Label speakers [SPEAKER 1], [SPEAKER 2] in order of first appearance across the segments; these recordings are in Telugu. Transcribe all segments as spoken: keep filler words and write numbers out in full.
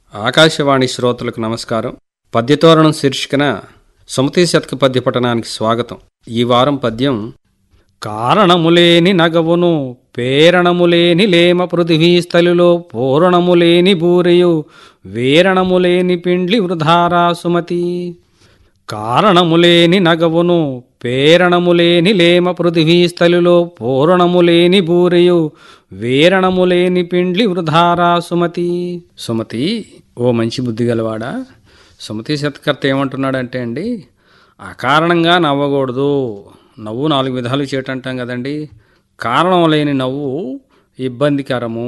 [SPEAKER 1] ఆకాశవాణి శ్రోతలకు నమస్కారం. పద్యతోరణం శీర్షికన సుమతీ శతక పద్య పఠనానికి స్వాగతం. ఈ వారం పద్యం కారణములేని నగవును పేరణములేని లేమ పృథివీస్థలిలో పూరణములేని బూరెయు వేరణములేని పిండ్లి వృధారా సుమతి. కారణములేని నగవును పేరణములేని లేమ పృథివీస్థలిలో పూరణములేని బూరెయు వేరణములేని పిండ్లి వృధారా సుమతి. సుమతి, ఓ మంచి బుద్ధి గలవాడా, సుమతి శతకర్త ఏమంటున్నాడంటే అండి, అకారణంగా నవ్వకూడదు. నవ్వు నాలుగు విధాలు చేయటంటాం కదండి. కారణం లేని నవ్వు ఇబ్బందికరము.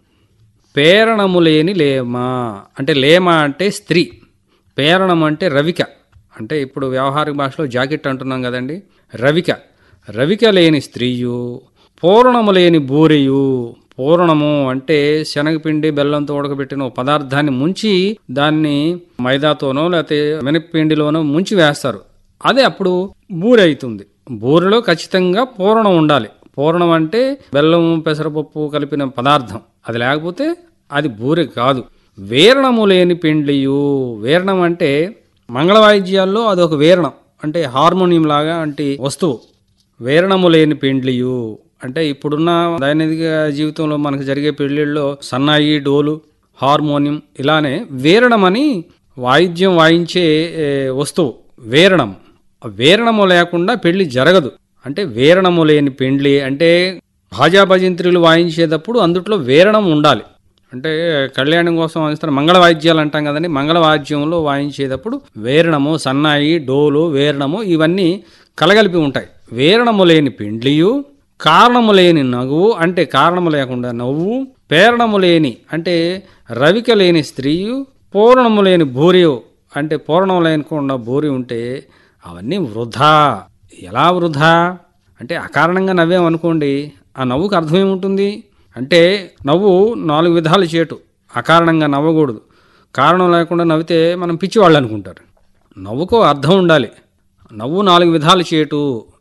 [SPEAKER 1] పేరణము లేని లేమ అంటే, లేమ అంటే స్త్రీ, పేరణం అంటే రవిక, అంటే ఇప్పుడు వ్యవహారిక భాషలో జాకెట్ అంటున్నాం కదండి. రవిక రవిక లేని స్త్రీయు, పూర్ణము లేని బూరెయు. పూర్ణము అంటే శనగపిండి బెల్లంతో ఉడకబెట్టిన పదార్థాన్ని ముంచి దాన్ని మైదాతోనో లేకపోతే మినపిండిలోనో ముంచి వేస్తారు. అదే అప్పుడు బూరె అవుతుంది. బూరెలో ఖచ్చితంగా పూర్ణం ఉండాలి. పూర్ణం అంటే బెల్లం పెసరపప్పు కలిపిన పదార్థం. అది లేకపోతే అది బూరె కాదు. వేరణము లేని పిండియు. వేరణం అంటే మంగళవాయిద్యాల్లో అదొక వేరణం, అంటే హార్మోనియం లాగా అంటే వస్తువు. వేరణము లేని పిండ్లియు అంటే ఇప్పుడున్న దైనందిక జీవితంలో మనకు జరిగే పెళ్లిళ్ళలో సన్నాయి, డోలు, హార్మోనియం ఇలానే వేరణం అని వాయిద్యం వాయించే వస్తువు వేరణం. వేరణము లేకుండా పెళ్లి జరగదు. అంటే వేరణము లేని పెండ్లి అంటే భాజా భజంత్రులు వాయించేటప్పుడు అందుట్లో వేరణం ఉండాలి. అంటే కళ్యాణం కోసం వాయిస్తారు మంగళ వాయిద్యాలు అంటాం కదండి. మంగళ వాయిద్యంలో వాయించేటప్పుడు వేరణము, సన్నాయి, డోలు, వేరణము ఇవన్నీ కలగలిపి ఉంటాయి. వేరణము లేని పెండ్లియు, కారణము లేని నవ్వు అంటే కారణము లేకుండా నవ్వు, పేరణము లేని అంటే రవిక లేని స్త్రీయు, పూర్ణము లేని భూరియు అంటే పూర్ణం లేకుండా భూరి ఉంటే అవన్నీ వృధా. ఎలా వృధా అంటే, అకారణంగా నవ్వామనుకోండి, ఆ నవ్వుకు అర్థం ఏముంటుంది అంటే, నవ్వు నాలుగు విధాలు చేటు. అకారణంగా నవ్వకూడదు. కారణం లేకుండా నవ్వితే మనం పిచ్చివాళ్ళు అనుకుంటారు. నవ్వుకో అర్థం ఉండాలి. నవ్వు నాలుగు విధాలు చేటు.